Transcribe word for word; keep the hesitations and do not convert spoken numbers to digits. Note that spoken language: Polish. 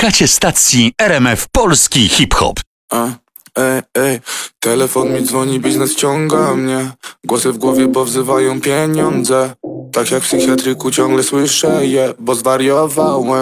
Słuchacie stacji R M F Polski Hip-Hop. A, ej, ej, telefon mi dzwoni, biznes ciąga mnie. Głosy w głowie, bo wzywają pieniądze. Tak jak w psychiatryku ciągle słyszę je, bo zwariowałem.